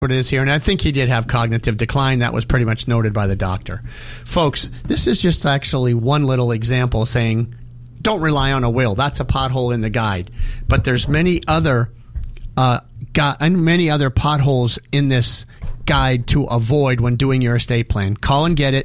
what it is here, and I think he did have cognitive decline. That was pretty much noted by the doctor. Folks, this is just actually one little example saying, don't rely on a will. That's a pothole in the guide. But there's many other potholes in this guide to avoid when doing your estate plan. Call and get it,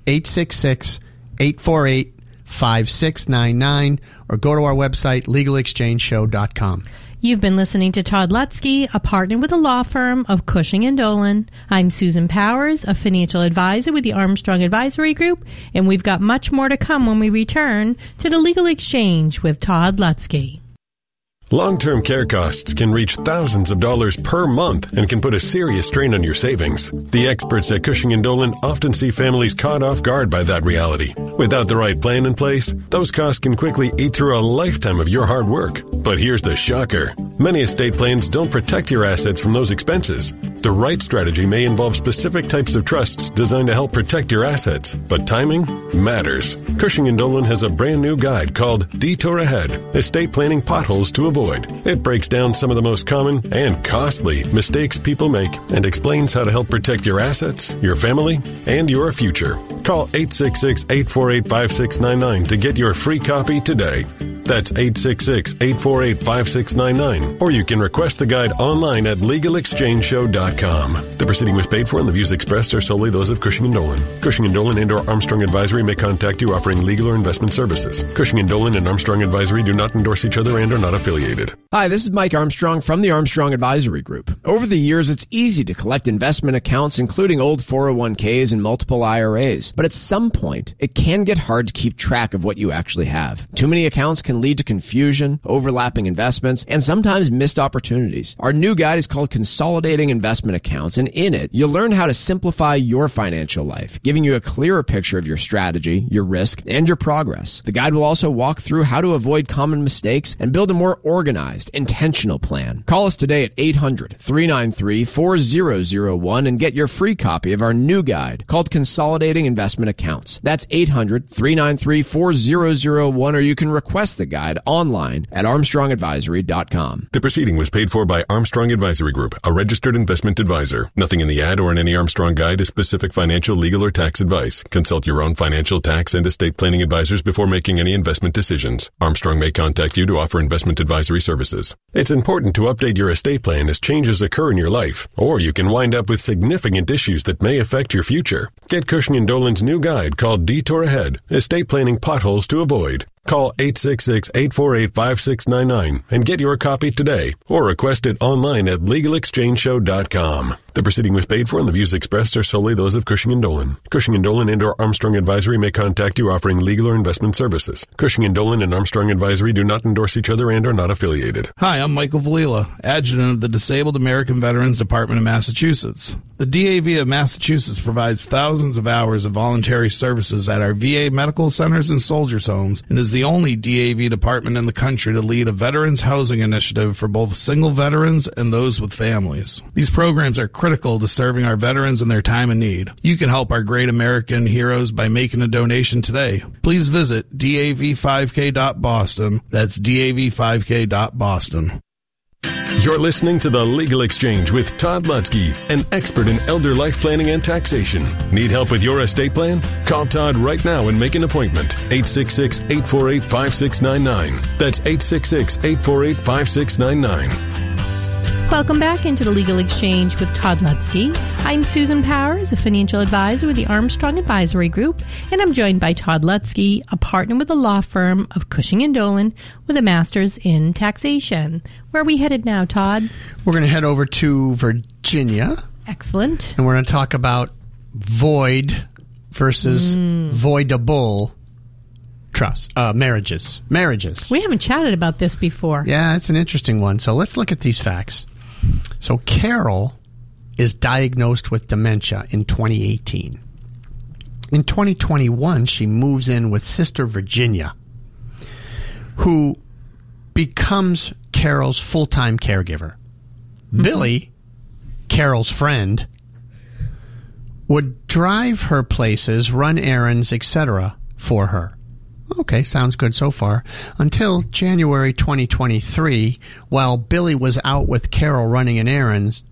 866-848-5699, or go to our website, legalexchangeshow.com. You've been listening to Todd Lutzke, a partner with the law firm of Cushing & Dolan. I'm Susan Powers, a financial advisor with the Armstrong Advisory Group, and we've got much more to come when we return to the Legal Exchange with Todd Lutzke. Long-term care costs can reach thousands of dollars per month and can put a serious strain on your savings. The experts at Cushing & Dolan often see families caught off guard by that reality. Without the right plan in place, those costs can quickly eat through a lifetime of your hard work. But here's the shocker. Many estate plans don't protect your assets from those expenses. The right strategy may involve specific types of trusts designed to help protect your assets, but timing matters. Cushing & Dolan has a brand new guide called Detour Ahead, Estate Planning Potholes to Avoid. It breaks down some of the most common and costly mistakes people make and explains how to help protect your assets, your family, and your future. Call 866-848-5699 to get your free copy today. That's 866-848-5699. Or you can request the guide online at legalexchangeshow.com. The proceeding was paid for and the views expressed are solely those of Cushing & Dolan. Cushing & Dolan and or Armstrong Advisory may contact you offering legal or investment services. Cushing & Dolan and Armstrong Advisory do not endorse each other and are not affiliated. Hi, this is Mike Armstrong from the Armstrong Advisory Group. Over the years, it's easy to collect investment accounts, including old 401ks and multiple IRAs. But at some point, it can get hard to keep track of what you actually have. Too many accounts can lead to confusion, overlapping investments, and sometimes missed opportunities. Our new guide is called Consolidating Investment Accounts, and in it, you'll learn how to simplify your financial life, giving you a clearer picture of your strategy, your risk, and your progress. The guide will also walk through how to avoid common mistakes and build a more organized, intentional plan. Call us today at 800-393-4001 and get your free copy of our new guide called Consolidating Investment Accounts. That's 800-393-4001, or you can request the guide online at armstrongadvisory.com. The proceeding was paid for by Armstrong Advisory Group, a registered investment advisor. Nothing in the ad or in any Armstrong guide is specific financial, legal, or tax advice. Consult your own financial, tax, and estate planning advisors before making any investment decisions. Armstrong may contact you to offer investment advisory services. It's important to update your estate plan as changes occur in your life, or you can wind up with significant issues that may affect your future. Get Cushing & Dolan's new guide called Detour Ahead, Estate Planning Potholes to Avoid. Call 866-848-5699 and get your copy today, or request it online at legalexchangeshow.com. The proceeding was paid for and the views expressed are solely those of Cushing & Dolan. Cushing & Dolan and or Armstrong Advisory may contact you offering legal or investment services. Cushing & Dolan and Armstrong Advisory do not endorse each other and are not affiliated. Hi, I'm Michael Valila, Adjutant of the Disabled American Veterans Department of Massachusetts. The DAV of Massachusetts provides thousands of hours of voluntary services at our VA medical centers and soldiers' homes and is the only DAV department in the country to lead a veterans housing initiative for both single veterans and those with families. These programs are critical to serving our veterans in their time of need. You can help our great American heroes by making a donation today. Please visit dav5k.boston. That's dav5k.boston. You're listening to The Legal Exchange with Todd Lutzke, an expert in elder life planning and taxation. Need help with your estate plan? Call Todd right now and make an appointment. 866-848-5699. That's 866-848-5699. Welcome back into the Legal Exchange with Todd Lutzke. I'm Susan Powers, a financial advisor with the Armstrong Advisory Group, and I'm joined by Todd Lutzke, a partner with the law firm of Cushing & Dolan with a master's in taxation. Where are we headed now, Todd? We're going to head over to Virginia. Excellent. And we're going to talk about void versus voidable marriages. We haven't chatted about this before. Yeah, it's an interesting one. So let's look at these facts. So Carol is diagnosed with dementia in 2018. In 2021, she moves in with Sister Virginia, who becomes Carol's full-time caregiver. Mm-hmm. Billy, Carol's friend, would drive her places, run errands, etc. for her. Okay, sounds good so far. Until January 2023, while Billy was out with Carol running an errand,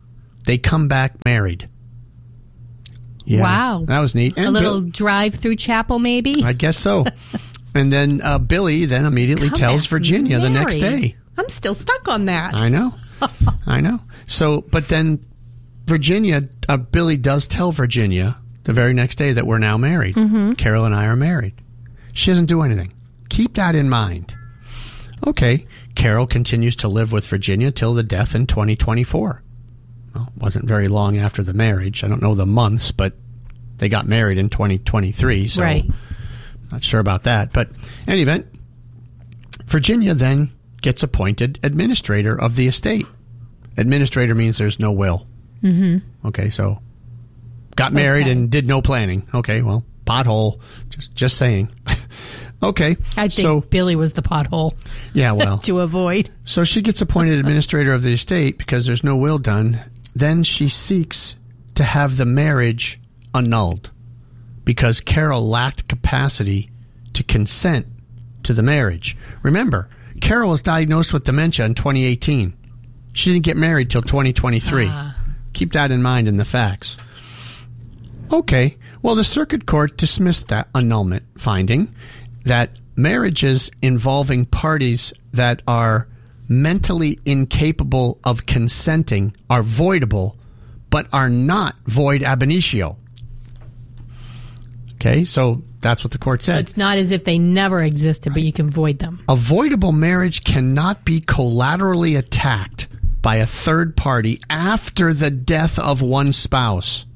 they come back married. Yeah, Wow. that was neat. A little drive-through chapel, maybe? I guess so. And then Billy then immediately Come tells back Virginia the next married. day. I'm still stuck on that. I know. I know. So, but then Virginia, Billy does tell Virginia the very next day that we're now married. Carol and I are married. She doesn't do anything. Keep that in mind. Okay. Carol continues to live with Virginia till the death in 2024. Well, it wasn't very long after the marriage. I don't know the months, but they got married in 2023, so Right. not sure about that. But in any event, Virginia then gets appointed administrator of the estate. Administrator means there's no will. Okay, so got married and did no planning. Okay, well, pothole. Just saying. Okay. I think Billy was the pothole yeah, well. to avoid. So she gets appointed administrator of the estate because there's no will done. Then she seeks to have the marriage annulled because Carol lacked capacity to consent to the marriage. Remember, Carol was diagnosed with dementia in 2018. She didn't get married till 2023. Keep that in mind in the facts. Okay, well, the circuit court dismissed that annulment finding that marriages involving parties that are mentally incapable of consenting are voidable, but are not void ab initio. Okay, so that's what the court said. It's not as if they never existed, but you can void them. A voidable marriage cannot be collaterally attacked by a third party after the death of one spouse.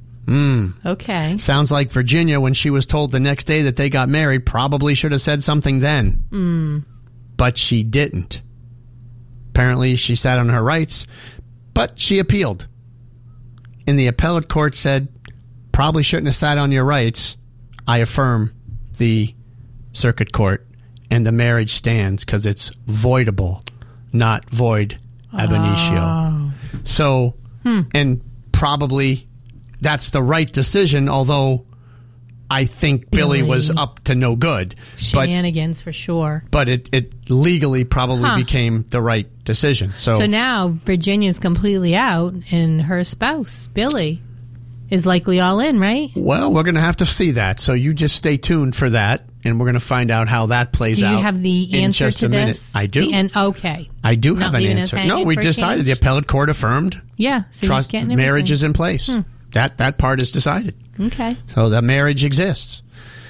Okay. Sounds like Virginia, when she was told the next day that they got married, probably should have said something then. But she didn't. Apparently, she sat on her rights, but she appealed. And the appellate court said, probably shouldn't have sat on your rights. I affirm the circuit court, and the marriage stands because it's voidable, not void ab initio. So, and probably that's the right decision, although I think Billy was up to no good. Shenanigans for sure. But it legally probably became the right decision. So now Virginia's completely out, and her spouse, Billy, is likely all in, right? Well, we're going to have to see that. So you just stay tuned for that, and we're going to find out how that plays out. Do you have the answer to this? I do. Okay. I do Not have an leaving us answer. hanging No, we for a decided. change? The appellate court affirmed. Yeah. So Trust marriage is in place. That part is decided. Okay. So the marriage exists.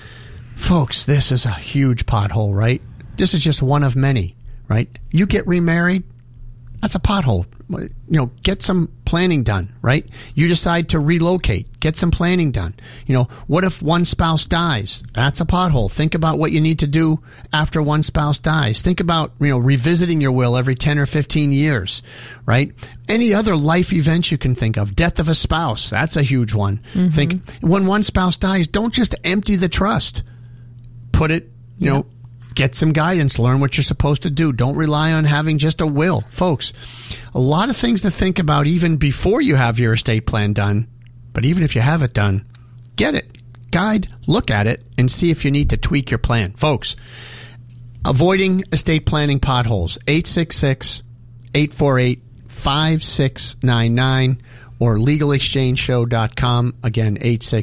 Folks, this is a huge pothole, right? This is just one of many, right? You get remarried, that's a pothole. You know, get some planning done, right? You decide to relocate, get some planning done. You know, what if one spouse dies? That's a pothole. Think about what you need to do after one spouse dies. Think about, you know, revisiting your will every 10 or 15 years, right? Any other life events you can think of. Death of a spouse, that's a huge one. Think, when one spouse dies, don't just empty the trust. Put it, you know, get some guidance, learn what you're supposed to do. Don't rely on having just a will. Folks, a lot of things to think about even before you have your estate plan done. But even if you have it done, get it, guide, look at it, and see if you need to tweak your plan. Folks, avoiding estate planning potholes, 866-848-5699 or legalexchangeshow.com. Again,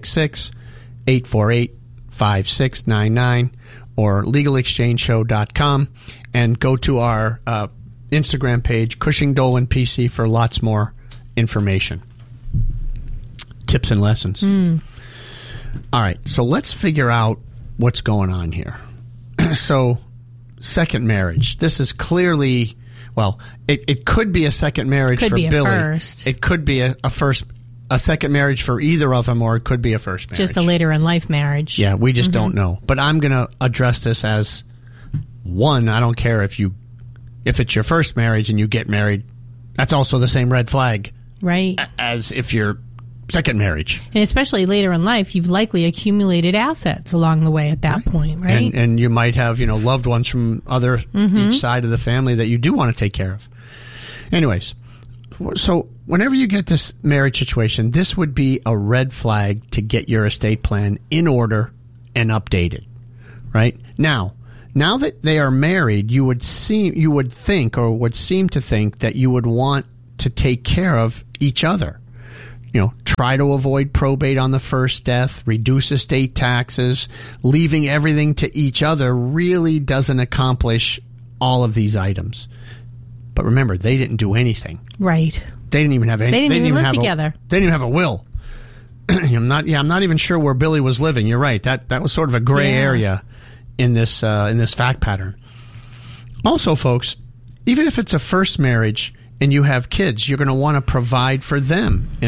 866-848-5699 or legalexchangeshow.com, and go to our Instagram page, Cushing Dolan PC, for lots more information, tips and lessons. All right, so let's figure out what's going on here. So, second marriage. This is clearly, well, it could be a second marriage for Billy. First. It could be a second marriage for either of them, or it could be a first marriage. Just a later in life marriage. Yeah, we just don't know. But I'm going to address this as one. I don't care if it's your first marriage and you get married. That's also the same red flag, right? As if you're second marriage. And especially later in life, you've likely accumulated assets along the way at that point, right? And you might have, you know, loved ones from each side of the family that you do want to take care of. Anyways, so whenever you get this marriage situation, this would be a red flag to get your estate plan in order and updated, right? Now that they are married, you would seem to think that you would want to take care of each other, try to avoid probate on the first death, reduce estate taxes, leaving everything to each other really doesn't accomplish all of these items. But remember, they didn't do anything. Right. They didn't even have any. They didn't even live together. They didn't even have a will. I'm not even sure where Billy was living. You're right. That was sort of a gray area in this fact pattern. Also, folks, even if it's a first marriage and you have kids, you're going to want to provide for them in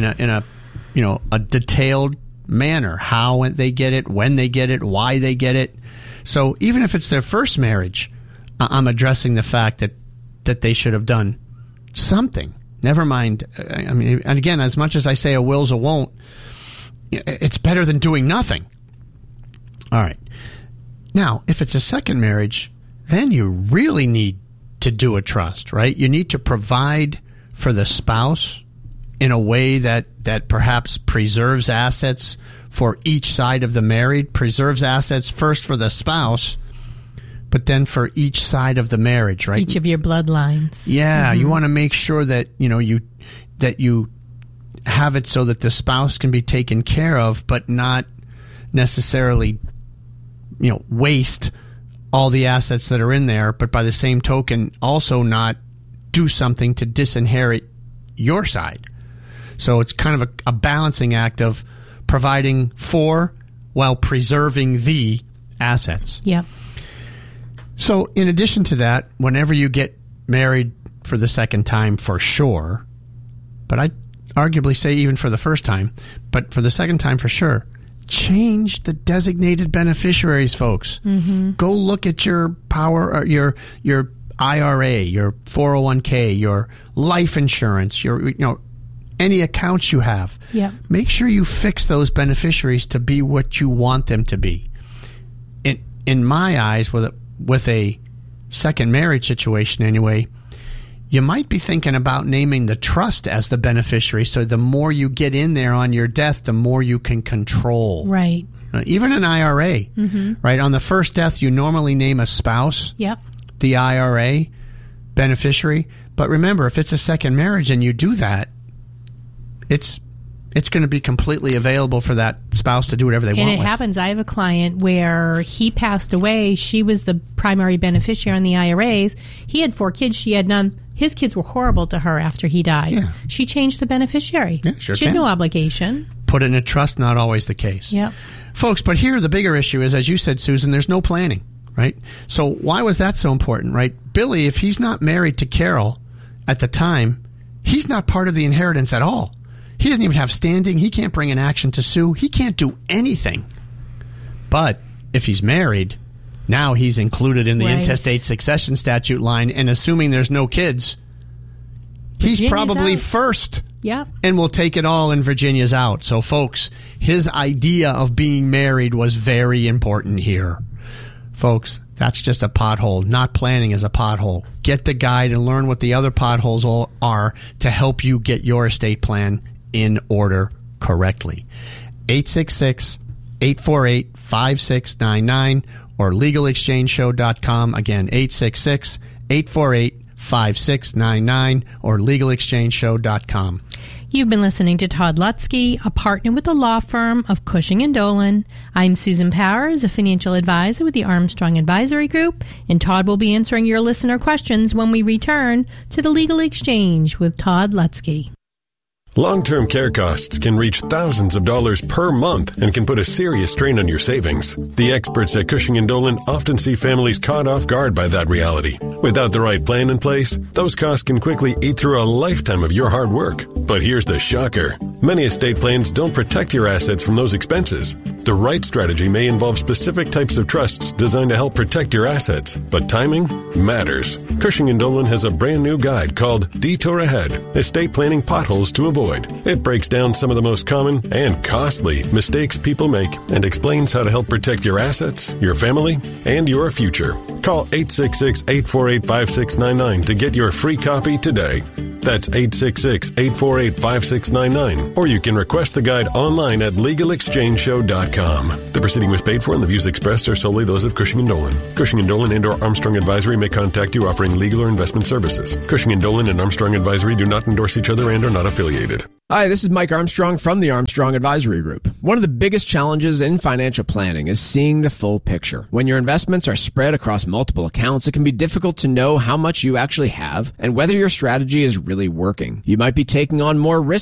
a detailed manner. How they get it, when they get it, why they get it. So even if it's their first marriage, I'm addressing the fact that they should have done something. Never mind. I mean, and again, as much as I say a will's a won't, it's better than doing nothing. All right. Now, if it's a second marriage, then you really need to do a trust, right? You need to provide for the spouse in a way that perhaps preserves assets for each side of the married, preserves assets first for the spouse, but then for each side of the marriage, right? Each of your bloodlines. Yeah, you want to make sure that you have it so that the spouse can be taken care of, but not necessarily waste all the assets that are in there, but by the same token also not do something to disinherit your side. So it's kind of a balancing act of providing for while preserving the assets. Yeah. So in addition to that, whenever you get married for the second time, for sure, but I'd arguably say even for the first time, but for the second time for sure, change the designated beneficiaries, folks. Mm-hmm. Go look at your your IRA, your 401k, your life insurance, your any accounts you have. Yeah. Make sure you fix those beneficiaries to be what you want them to be. In my eyes, with a second marriage situation anyway, you might be thinking about naming the trust as the beneficiary, so the more you get in there on your death, the more you can control. Right. Even an IRA, right? On the first death, you normally name a spouse, the IRA beneficiary. But remember, if it's a second marriage and you do that, it's going to be completely available for that spouse to do whatever they want with. And it happens. I have a client where he passed away. She was the primary beneficiary on the IRAs. He had 4 kids. She had none. His kids were horrible to her after he died. Yeah. She changed the beneficiary. Yeah, sure she had no obligation. Put it in a trust, not always the case. Yep. Folks, but here the bigger issue is, as you said, Susan, there's no planning, right? So why was that so important, right? Billy, if he's not married to Carol at the time, he's not part of the inheritance at all. He doesn't even have standing. He can't bring an action to sue. He can't do anything. But if he's married, now he's included in the intestate succession statute line, and assuming there's no kids, he's probably first. Yeah. And will take it all, and Virginia's out. So, folks, his idea of being married was very important here. Folks, that's just a pothole. Not planning is a pothole. Get the guide and learn what the other potholes are to help you get your estate plan in order correctly. 866-848-5699 or LegalExchangeShow.com. Again, 866-848-5699 or LegalExchangeShow.com. You've been listening to Todd Lutzke, a partner with the law firm of Cushing & Dolan. I'm Susan Powers, a financial advisor with the Armstrong Advisory Group, and Todd will be answering your listener questions when we return to the Legal Exchange with Todd Lutzke. Long-term care costs can reach thousands of dollars per month and can put a serious strain on your savings. The experts at Cushing & Dolan often see families caught off guard by that reality. Without the right plan in place, those costs can quickly eat through a lifetime of your hard work. But here's the shocker. Many estate plans don't protect your assets from those expenses. The right strategy may involve specific types of trusts designed to help protect your assets, but timing matters. Cushing & Dolan has a brand new guide called Detour Ahead, Estate Planning Potholes to Avoid. It breaks down some of the most common and costly mistakes people make and explains how to help protect your assets, your family, and your future. Call 866-848-5699 to get your free copy today. That's 866-848-5699. Or you can request the guide online at LegalExchangeShow.com. The proceeding was paid for and the views expressed are solely those of Cushing & Dolan. Cushing & Dolan and or Armstrong Advisory may contact you offering legal or investment services. Cushing & Dolan and Armstrong Advisory do not endorse each other and are not affiliated. Hi, this is Mike Armstrong from the Armstrong Advisory Group. One of the biggest challenges in financial planning is seeing the full picture. When your investments are spread across multiple accounts, it can be difficult to know how much you actually have and whether your strategy is really working. You might be taking on more risk